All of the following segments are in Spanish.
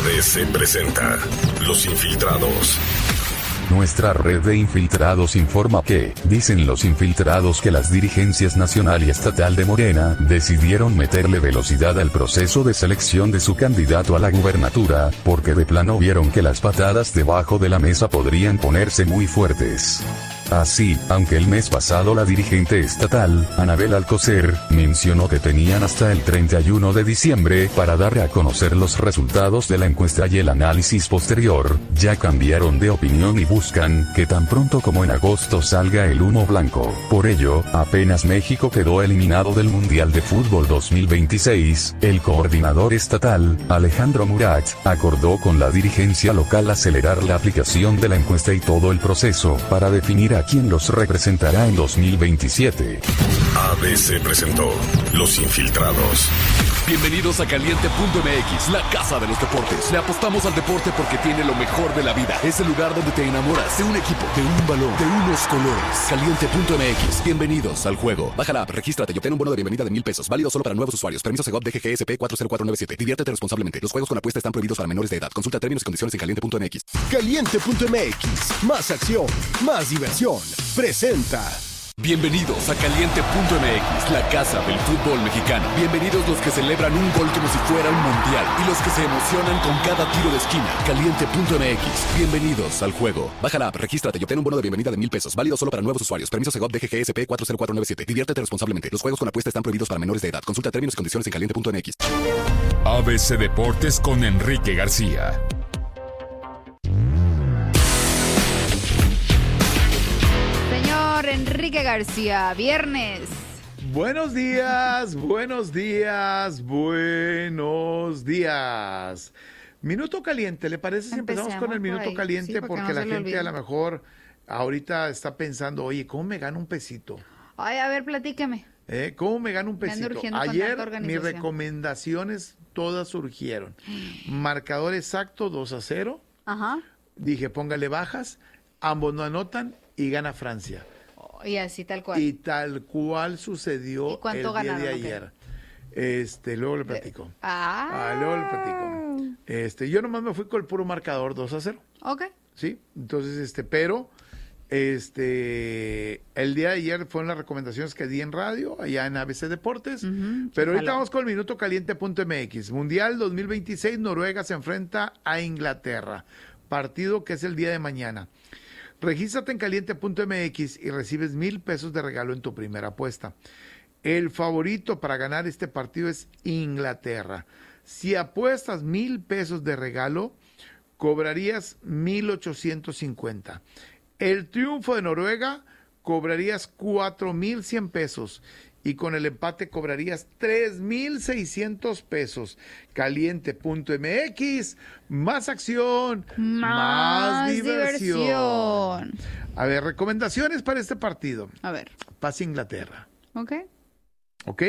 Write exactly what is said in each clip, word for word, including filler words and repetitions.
B C presenta Los Infiltrados. Nuestra red de infiltrados informa que, dicen los infiltrados que las dirigencias nacional y estatal de Morena decidieron meterle velocidad al proceso de selección de su candidato a la gubernatura, porque de plano vieron que las patadas debajo de la mesa podrían ponerse muy fuertes. Así, aunque el mes pasado la dirigente estatal, Anabel Alcocer, mencionó que tenían hasta el treinta y uno de diciembre para dar a conocer los resultados de la encuesta y el análisis posterior, ya cambiaron de opinión y buscan que tan pronto como en agosto salga el humo blanco. Por ello, apenas México quedó eliminado del Mundial de Fútbol dos mil veintiséis, el coordinador estatal, Alejandro Murat, acordó con la dirigencia local acelerar la aplicación de la encuesta y todo el proceso para definir a quién los representará en dos mil veintisiete. A B C presentó Los Infiltrados. Bienvenidos a Caliente punto M X, la casa de los deportes. Le apostamos al deporte porque tiene lo mejor de la vida. Es el lugar donde te enamoras de un equipo, de un balón, de unos colores. Caliente punto M X, bienvenidos al juego. Baja la app, regístrate y obtén un bono de bienvenida de mil pesos. Válido solo para nuevos usuarios. Permiso Segov D G G S P cuatro cero cuatro nueve siete. Diviértete responsablemente. Los juegos con apuesta están prohibidos para menores de edad. Consulta términos y condiciones en Caliente punto M X. Caliente punto M X, más acción, más diversión. Presenta. Bienvenidos a Caliente punto M X, la casa del fútbol mexicano. Bienvenidos los que celebran un gol como si fuera un mundial y los que se emocionan con cada tiro de esquina. Caliente punto M X, bienvenidos al juego. Baja la app, regístrate y obtén un bono de bienvenida de mil pesos. Válido solo para nuevos usuarios. Permiso Segov D G G S P cuatro cero cuatro nueve siete. Diviértete responsablemente. Los juegos con apuesta están prohibidos para menores de edad. Consulta términos y condiciones en Caliente punto M X. A B C Deportes con Enrique García. Enrique García, viernes. Buenos días, buenos días, buenos días. Minuto caliente, ¿le parece si empezamos, empezamos con el minuto caliente? Sí, porque porque no la gente olvide. A lo mejor ahorita está pensando, oye, ¿cómo me gano un pesito? Ay, a ver, platíqueme. ¿Eh? ¿Cómo me gano un pesito? Ayer mis recomendaciones todas surgieron. Marcador exacto, dos a cero. Ajá. Dije, póngale bajas, ambos no anotan y gana Francia. Y así tal cual. Y tal cual sucedió. ¿Y cuánto el día ganaron, de ayer. Okay. Este, luego le platico. Ah. ah. Luego le platico. Este, yo nomás me fui con el puro marcador dos a cero. Ok. Sí, entonces, este, pero, este, el día de ayer fueron las recomendaciones que di en radio, allá en A B C Deportes. Uh-huh. Pero ahorita vamos con el minuto caliente punto M X. Mundial dos mil veintiséis, Noruega se enfrenta a Inglaterra. Partido que es el día de mañana. Regístrate en Caliente punto M X y recibes mil pesos de regalo en tu primera apuesta. El favorito para ganar este partido es Inglaterra. Si apuestas mil pesos de regalo, cobrarías mil ochocientos cincuenta. El triunfo de Noruega, cobrarías cuatro mil cien pesos. Y con el empate cobrarías tres mil seiscientos pesos. Caliente punto M X, más acción, más, más diversión. diversión. A ver, recomendaciones para este partido. A ver. Pase Inglaterra. Ok. Ok.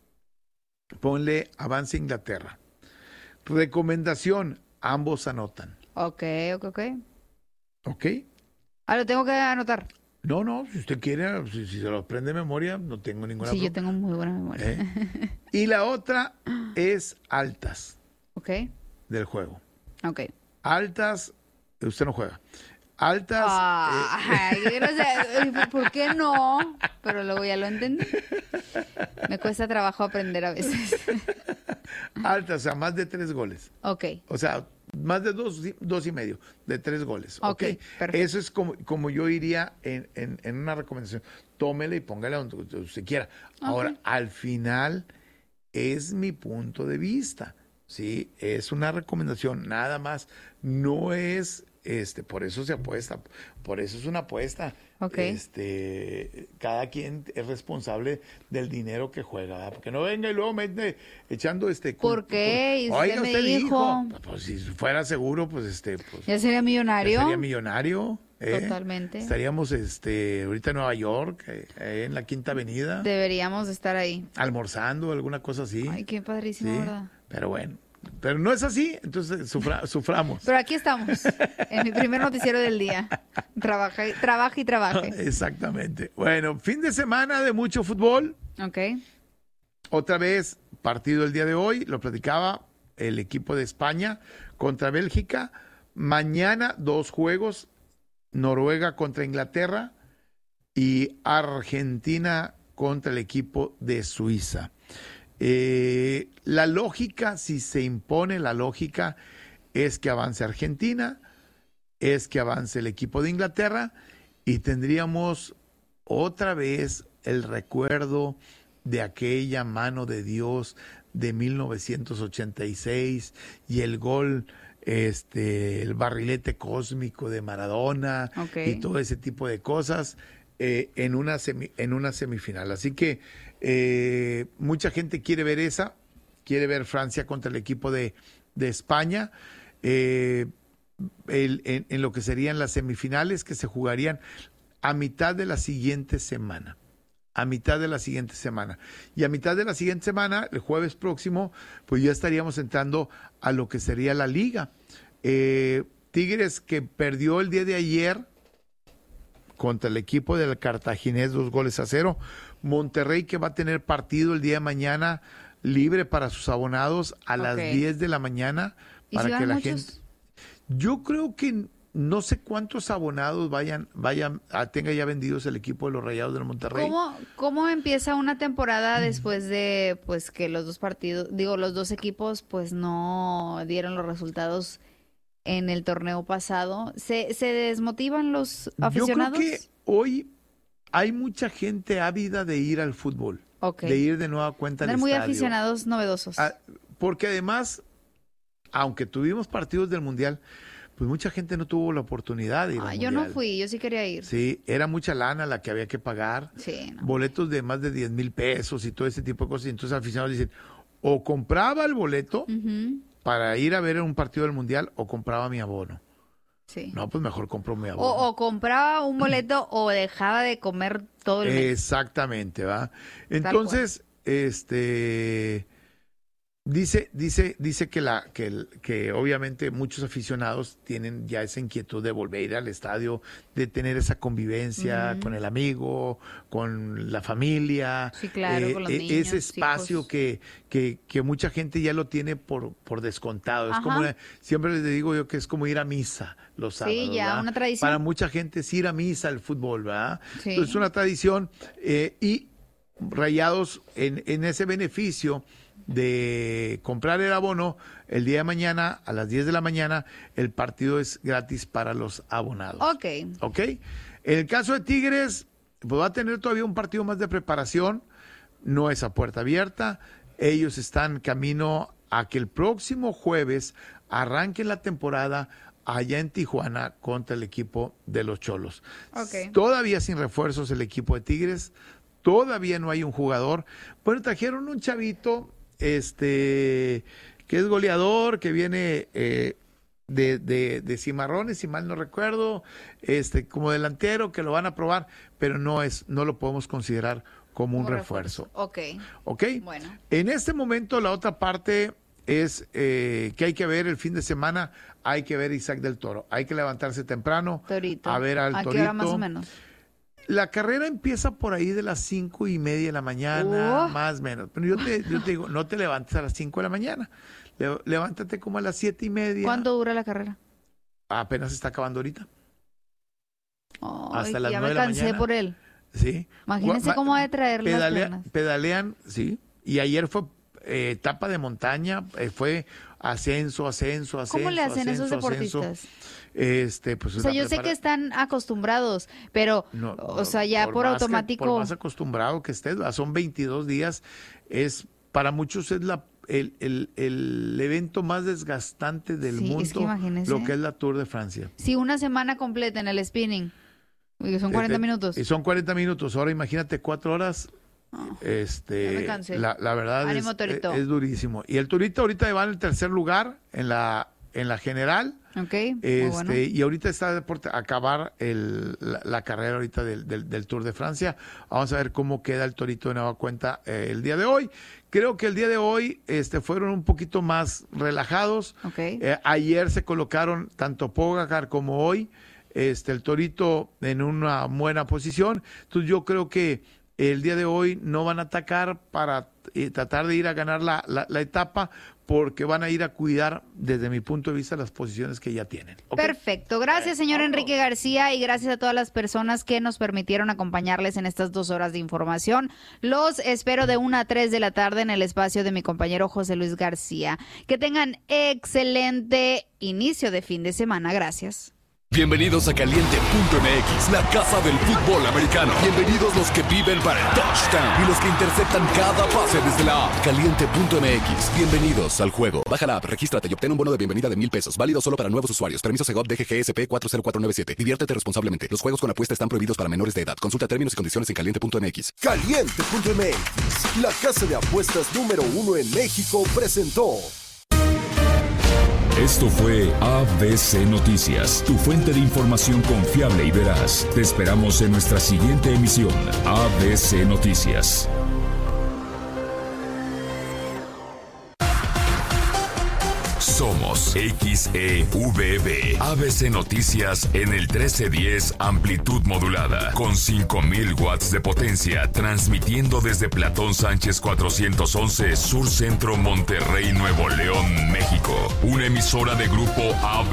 Ponle avance Inglaterra. Recomendación, ambos anotan. Ok, ok, ok. Ok. Ah, lo tengo que anotar. No, no, si usted quiere, si, si se lo aprende de memoria, no tengo ninguna Sí, problema. yo tengo muy buena memoria. ¿Eh? Y la otra es altas. Ok. Del juego. Ok. Altas, usted no juega. Altas. Ah, eh, no sé, ¿por qué no? Pero luego ya lo entendí. Me cuesta trabajo aprender a veces. Altas, o sea, más de tres goles. Ok. O sea, más de dos, dos y medio, de tres goles. Ok, okay, perfecto. Eso es como, como yo iría en, en, en una recomendación. Tómele y póngale donde usted quiera. Okay. Ahora, al final, es mi punto de vista. Sí, es una recomendación, nada más. No es, este, por eso se apuesta, por eso es una apuesta. Okay. Este, cada quien es responsable del dinero que juega, ¿verdad? Porque no venga y luego me ande echando este. ¿Por qué? Por, oiga, usted dijo. dijo. Pues si fuera seguro, pues este. Pues, ya sería millonario. Ya sería millonario. ¿eh? Totalmente. Estaríamos, este, ahorita en Nueva York, eh, en la Quinta Avenida. Deberíamos estar ahí. Almorzando, alguna cosa así. Ay, qué padrísimo, sí, ¿verdad? Pero bueno. Pero no es así, entonces sufra, suframos. Pero aquí estamos, en mi primer noticiero del día. Trabaja, trabaja y trabaja. Exactamente. Bueno, fin de semana de mucho fútbol. Ok. Otra vez, partido el día de hoy, lo platicaba, el equipo de España contra Bélgica. Mañana dos juegos, Noruega contra Inglaterra y Argentina contra el equipo de Suiza. Eh, la lógica, si se impone la lógica, es que avance Argentina, es que avance el equipo de Inglaterra y tendríamos otra vez el recuerdo de aquella mano de Dios de mil novecientos ochenta y seis y el gol, este, el barrilete cósmico de Maradona, okay, y todo ese tipo de cosas eh, en una semi, en una semifinal. Así que eh, mucha gente quiere ver esa, quiere ver Francia contra el equipo de, de España. Eh, el, en, en lo que serían las semifinales que se jugarían a mitad de la siguiente semana. A mitad de la siguiente semana. Y a mitad de la siguiente semana, el jueves próximo, pues ya estaríamos entrando a lo que sería la liga. Eh, Tigres, que perdió el día de ayer contra el equipo del Cartaginés, dos goles a cero. Monterrey, que va a tener partido el día de mañana libre para sus abonados a okay. las diez de la mañana. Para si que la muchos? gente. Yo creo que no sé cuántos abonados vayan, vayan, a, tenga ya vendidos el equipo de los Rayados del Monterrey. ¿Cómo, cómo empieza una temporada después de pues que los dos partidos, digo, los dos equipos pues no dieron los resultados en el torneo pasado? ¿Se, se desmotivan los aficionados? Yo creo que hoy hay mucha gente ávida de ir al fútbol, okay. de ir de nueva cuenta al estadio. Muy aficionados novedosos. Ah, porque además, aunque tuvimos partidos del Mundial, pues mucha gente no tuvo la oportunidad de ir ah, al yo Mundial. no fui, yo sí quería ir. Sí, era mucha lana la que había que pagar. Sí, no. Boletos de más de diez mil pesos y todo ese tipo de cosas. Y entonces aficionados dicen, o compraba el boleto uh-huh. para ir a ver un partido del Mundial o compraba mi abono. Sí. No, pues mejor compro mi abono. O, o compraba un boleto o dejaba de comer todo el mes. Exactamente, ¿va? Entonces, este... Dice, dice, dice que la, que, que obviamente muchos aficionados tienen ya esa inquietud de volver a ir al estadio, de tener esa convivencia uh-huh. con el amigo, con la familia, sí, claro, eh, con los eh, niños, ese espacio hijos. que, que, que mucha gente ya lo tiene por, por descontado. Ajá. Es como una, siempre les digo yo que es como ir a misa los sábados. Sí, ya, ¿verdad? una tradición. Para mucha gente es ir a misa el fútbol, ¿verdad? Sí. Entonces es una tradición eh, y Rayados en, en ese beneficio de comprar el abono, el día de mañana a las diez de la mañana el partido es gratis para los abonados. Ok. Ok. En el caso de Tigres, pues va a tener todavía un partido más de preparación, no es a puerta abierta, ellos están camino a que el próximo jueves arranquen la temporada allá en Tijuana contra el equipo de los Cholos. Okay. Todavía sin refuerzos el equipo de Tigres, todavía no hay un jugador. Bueno, trajeron un chavito este que es goleador, que viene eh, de, de, de Cimarrones, si mal no recuerdo, este como delantero, que lo van a probar, pero no es, no lo podemos considerar como un refuerzo. refuerzo. Ok. Ok. Bueno. En este momento la otra parte es eh, que hay que ver el fin de semana, hay que ver Isaac del Toro, hay que levantarse temprano, Torito. a ver al ¿A Torito. qué hora más o menos? La carrera empieza por ahí de las cinco y media de la mañana, uh. más o menos. Pero yo te, yo te digo, no te levantes a las cinco de la mañana. Le, levántate como a las siete y media. ¿Cuánto dura la carrera? Apenas está acabando ahorita. Oh, hasta las ya nueve me de la cansé mañana. por él. Sí. Imagínense Gua- cómo va a traer las pedalea- piernas. Pedalean, sí. Y ayer fue eh, etapa de montaña, eh, fue ascenso, ascenso, ascenso. ¿Cómo le hacen ascenso, esos deportistas? ascenso. Este, pues, O sea, la yo sé prepara- que están acostumbrados, pero, No, o sea, ya por, más que- automático. por más acostumbrado que estés, ¿verdad? Son veintidós días, es para muchos es la el, el, el evento más desgastante del Sí, es mundo, que imagínese. lo que es la Tour de Francia. Si una semana completa en el spinning, y son cuarenta Eh, minutos. Y son cuarenta minutos, ahora imagínate cuatro horas. Oh, Este, ya me cansé. la, la verdad Ánimo, es, Torito. es, es durísimo. Y el Torito ahorita va en el tercer lugar en la en la general. Ok, muy Este, bueno. y ahorita está por acabar el, la, la carrera ahorita del, del, del Tour de Francia. Vamos a ver cómo queda el Torito de nueva cuenta eh, el día de hoy. Creo que el día de hoy este, fueron un poquito más relajados. Okay. Eh, ayer se colocaron tanto Pogacar como hoy, este, el Torito en una buena posición. Entonces yo creo que el día de hoy no van a atacar para eh, tratar de ir a ganar la, la, la etapa, porque van a ir a cuidar, desde mi punto de vista, las posiciones que ya tienen. ¿Okay? Perfecto. Gracias, señor Enrique García, y gracias a todas las personas que nos permitieron acompañarles en estas dos horas de información. Los espero de una a tres de la tarde en el espacio de mi compañero José Luis García. Que tengan excelente inicio de fin de semana. Gracias. Bienvenidos a Caliente punto M X, la casa del fútbol americano. Bienvenidos los que viven para el touchdown y los que interceptan cada pase desde la app. Caliente punto M X, bienvenidos al juego. Baja la app, regístrate y obtén un bono de bienvenida de mil pesos. Válido solo para nuevos usuarios. Permiso Segov D G G S P cuatro cero cuatro nueve siete. Diviértete responsablemente. Los juegos con apuesta están prohibidos para menores de edad. Consulta términos y condiciones en Caliente punto M X. Caliente punto M X, la casa de apuestas número uno en México, presentó. Esto fue A B C Noticias, tu fuente de información confiable y veraz. Te esperamos en nuestra siguiente emisión, A B C Noticias. Somos X E V B, A B C Noticias en el trece diez amplitud modulada, con cinco mil watts de potencia, transmitiendo desde Platón Sánchez cuatrocientos once, Sur Centro, Monterrey, Nuevo León, México. Una emisora de Grupo A B C.